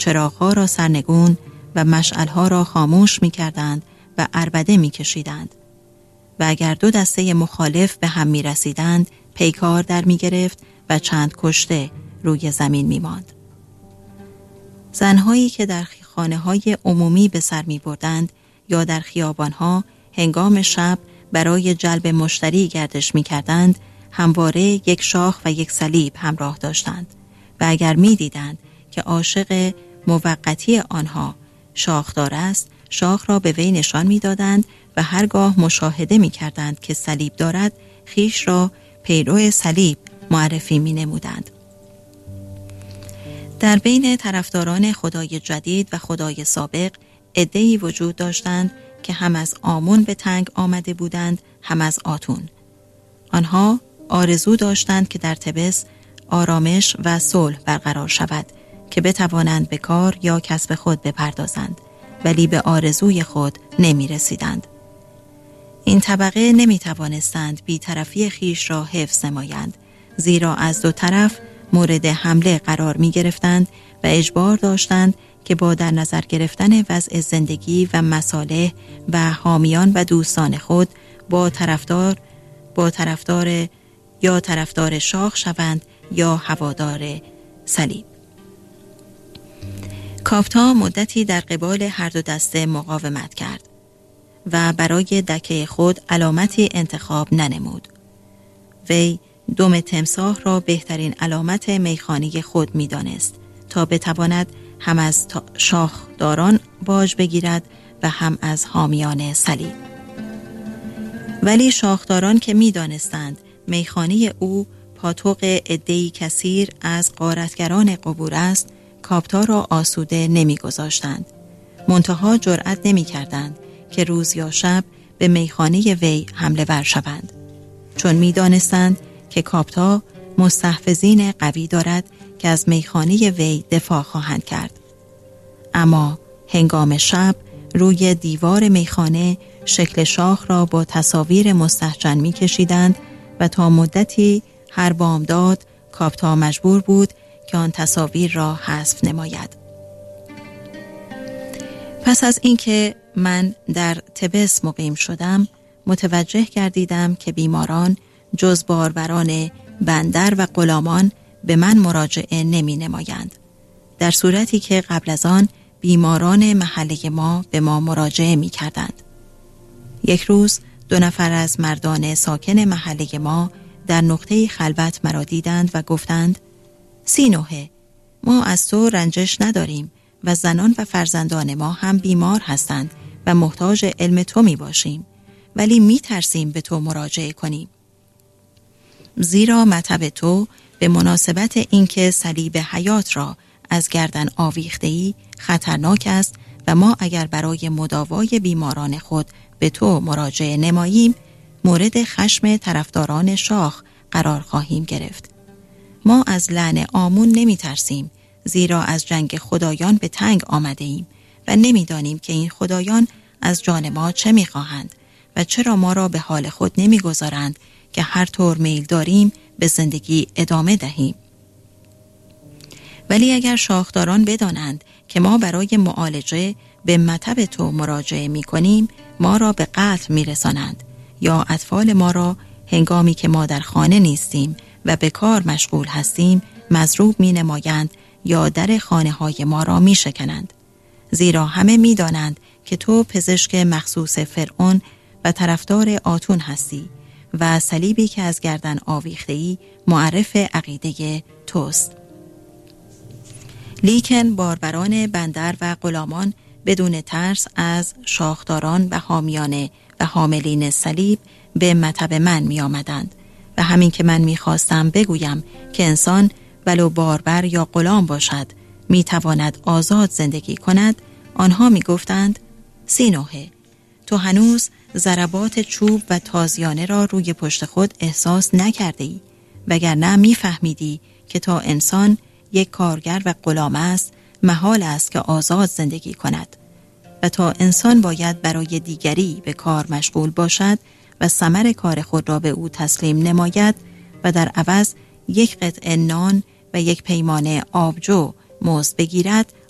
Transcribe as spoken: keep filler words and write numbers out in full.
چراغ‌ها را سرنگون و مشعل‌ها را خاموش می‌کردند و عربده می‌کشیدند. و اگر دو دسته مخالف به هم می‌رسیدند، پیکار در می‌گرفت و چند کشته روی زمین می‌ماند. زن‌هایی که در خانه‌های عمومی به سر می‌بردند یا در خیابان‌ها هنگام شب برای جلب مشتری گردش می‌کردند، همواره یک شاخ و یک صلیب همراه داشتند و اگر می‌دیدند که عاشق موقتی آنها شاخدار است، شاخ را به وی نشان می‌دادند و هرگاه مشاهده می‌کردند که صلیب دارد، خیش را پیرو صلیب معرفی می‌نمودند. در بین طرفداران خدای جدید و خدای سابق عده‌ای وجود داشتند که هم از آمون به تنگ آمده بودند، هم از آتون. آنها آرزو داشتند که در تبس آرامش و صلح برقرار شود که بتوانند به کار یا کسب خود بپردازند، ولی به آرزوی خود نمی رسیدند. این طبقه نمی توانستند بی‌طرفی خیش را حفظ نمایند، زیرا از دو طرف مورد حمله قرار می گرفتند و اجبار داشتند که با در نظر گرفتن وضع زندگی و مصالح و حامیان و دوستان خود با طرفدار با طرفدار یا طرفدار شاخ شوند یا هوادار صلیب. کاپتا مدتی در قبال هر دو دسته مقاومت کرد و برای دکه خود علامتی انتخاب ننمود. وی دم تمساح را بهترین علامت میخانه خود می دانست تا بتواند هم از شاخداران باج بگیرد و هم از حامیان صلیب. ولی شاخداران که می دانستند میخانه او پاتوق عده‌ای کثیر از غارتگران قبور است، کاپتا را آسوده نمی گذاشتند. منتها جرأت نمی کردند که روز یا شب به میخانه وی حمله ور شوند، چون می دانستند که کاپتا مستحفظین قوی دارد که از میخانه وی دفاع خواهند کرد. اما هنگام شب روی دیوار میخانه شکل شاخ را با تصاویر مستهجن می کشیدند و تا مدتی هر بامداد کاپتا مجبور بود که آن تصاویر را حذف نماید. پس از اینکه من در تبس مقیم شدم، متوجه گردیدم که بیماران جز باربران بندر و غلامان به من مراجعه نمی نمایند، در صورتی که قبل از آن بیماران محله ما به ما مراجعه می کردند. یک روز دو نفر از مردان ساکن محله ما در نقطه خلوت مرا دیدند و گفتند: سینوحه، ما از تو رنجش نداریم و زنان و فرزندان ما هم بیمار هستند و محتاج علم تو می باشیم، ولی می ترسیم به تو مراجعه کنیم، زیرا مطب تو به مناسبت اینکه صلیب حیات را از گردن آویخته‌ای خطرناک است و ما اگر برای مداوای بیماران خود به تو مراجعه نماییم مورد خشم طرفداران شاخ قرار خواهیم گرفت. ما از لعن آمون نمی ترسیم، زیرا از جنگ خدایان به تنگ آمده ایم و نمی دانیم که این خدایان از جان ما چه می خواهند و چرا ما را به حال خود نمی گذارند که هر طور میل داریم به زندگی ادامه دهیم. ولی اگر شاخداران بدانند که ما برای معالجه به مطب تو مراجعه می کنیم، ما را به قتل می رسانند یا اطفال ما را هنگامی که ما در خانه نیستیم و به کار مشغول هستیم مضروب می نمایند یا در خانه های ما را می شکنند، زیرا همه می دانند که تو پزشک مخصوص فرعون و طرفدار آتون هستی و صلیبی که از گردن آویخته‌ای معرف عقیده توست. لیکن باربران بندر و غلامان بدون ترس از شاخداران و حامیان و حاملین صلیب به مطب من می آمدند و همین که من می خواستم بگویم که انسان ولو باربر یا غلام باشد می تواند آزاد زندگی کند، آنها می گفتند: سینوحه، تو هنوز ضربات چوب و تازیانه را روی پشت خود احساس نکرده ای، وگرنه می فهمیدی که تا انسان یک کارگر و غلام است محال است که آزاد زندگی کند و تا انسان باید برای دیگری به کار مشغول باشد و ثمر کار خود را به او تسلیم نماید و در عوض یک قطعه نان و یک پیمانه آبجو مزد بگیرد،